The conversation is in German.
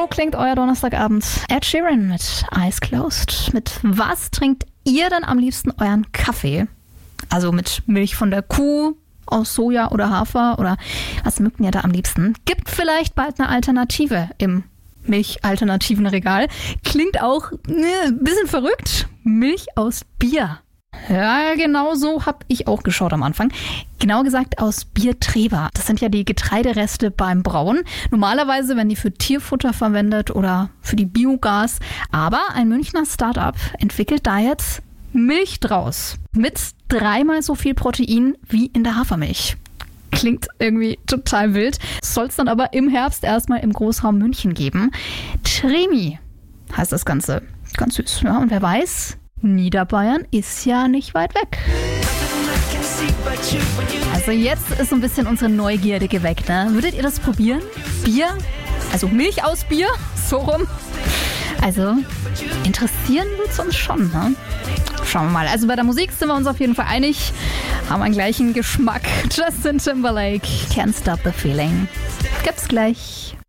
So klingt euer Donnerstagabend. Ed Sheeran mit Eyes Closed. Mit was trinkt ihr denn am liebsten euren Kaffee? Also mit Milch von der Kuh, aus Soja oder Hafer oder was mögt ihr da am liebsten? Gibt vielleicht bald eine Alternative im Milchalternativen Regal. Klingt auch ein bisschen verrückt. Milch aus Bier. Ja, genau so habe ich auch geschaut am Anfang. Genau gesagt aus Biertreber. Das sind ja die Getreidereste beim Brauen. Normalerweise werden die für Tierfutter verwendet oder für die Biogas. Aber ein Münchner Startup entwickelt da jetzt Milch draus. Mit 3-mal so viel Protein wie in der Hafermilch. Klingt irgendwie total wild. Soll es dann aber im Herbst erstmal im Großraum München geben. Tremi heißt das Ganze. Ganz süß. Ja, und wer weiß, Niederbayern ist ja nicht weit weg. Also jetzt ist so ein bisschen unsere Neugierde geweckt. Ne? Würdet ihr das probieren? Bier? Also Milch aus Bier? So rum. Also interessieren wird es uns schon. Ne? Schauen wir mal. Also bei der Musik sind wir uns auf jeden Fall einig. Haben einen gleichen Geschmack. Justin Timberlake, Can't Stop the Feeling. Gibt's gleich.